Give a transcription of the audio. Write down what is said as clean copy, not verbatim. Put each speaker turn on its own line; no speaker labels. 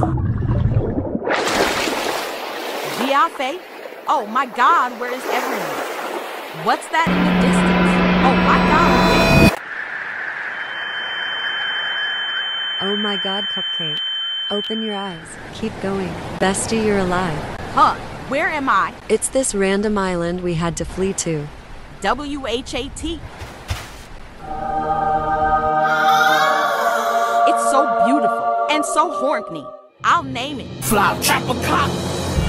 Giafe? Oh my God, where is everyone? What's that in the distance? Oh my God.
Oh my God, Cupcake. Open your eyes. Keep going. Bestie, you're alive.
Huh, where am I?
It's this random island we had to flee to.
WHAT. It's so beautiful and so horny. I'll name it
Flop, chopper, cock.